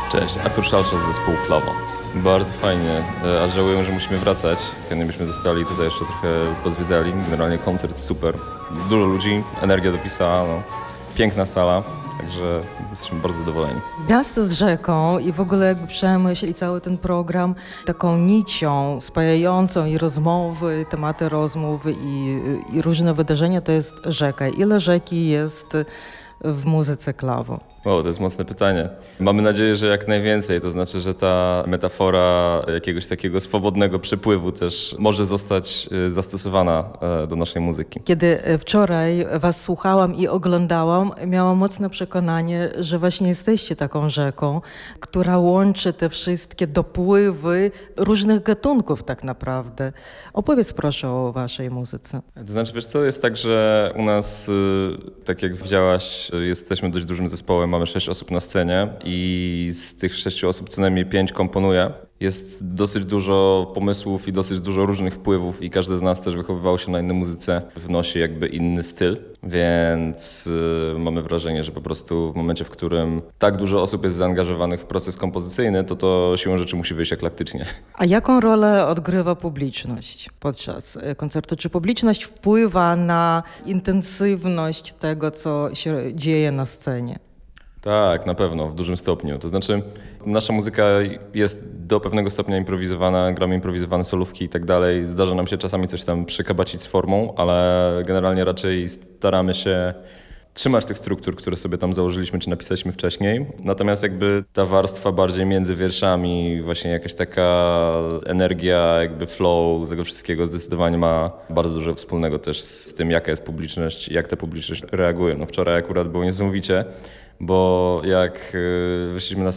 Cześć, Artur Szalsza z zespołu Klawo. Bardzo fajnie, a żałuję, że musimy wracać. Chętnie byśmy zostali tutaj jeszcze trochę pozwiedzali. Generalnie koncert super. Dużo ludzi, energia dopisała, no. Piękna sala, także jesteśmy bardzo zadowoleni. Miasto z rzeką i w ogóle jakby przemyśl i cały ten program taką nicią spajającą i rozmowy, tematy rozmów i różne wydarzenia to jest rzeka. Ile rzeki jest w muzyce Klawo? O, to jest mocne pytanie. Mamy nadzieję, że jak najwięcej, to znaczy, że ta metafora jakiegoś takiego swobodnego przepływu też może zostać zastosowana do naszej muzyki. Kiedy wczoraj was słuchałam i oglądałam, miałam mocne przekonanie, że właśnie jesteście taką rzeką, która łączy te wszystkie dopływy różnych gatunków tak naprawdę. Opowiedz proszę o waszej muzyce. To znaczy, wiesz co, jest tak, że u nas, tak jak widziałaś, jesteśmy dość dużym zespołem, mamy 6 osób na scenie i z tych 6 osób co najmniej 5 komponuje. Jest dosyć dużo pomysłów i dosyć dużo różnych wpływów i każdy z nas też wychowywał się na innej muzyce, wnosi jakby inny styl, więc mamy wrażenie, że po prostu w momencie, w którym tak dużo osób jest zaangażowanych w proces kompozycyjny, to siłą rzeczy musi wyjść eklektycznie. A jaką rolę odgrywa publiczność podczas koncertu? Czy publiczność wpływa na intensywność tego, co się dzieje na scenie? Tak, na pewno, w dużym stopniu. To znaczy, nasza muzyka jest do pewnego stopnia improwizowana, gramy improwizowane solówki i tak dalej. Zdarza nam się czasami coś tam przykabacić z formą, ale generalnie raczej staramy się trzymać tych struktur, które sobie tam założyliśmy czy napisaliśmy wcześniej. Natomiast jakby ta warstwa bardziej między wierszami, właśnie jakaś taka energia, jakby flow tego wszystkiego zdecydowanie ma bardzo dużo wspólnego też z tym, jaka jest publiczność i jak ta publiczność reaguje. No wczoraj akurat było niesamowicie, bo jak wyszliśmy na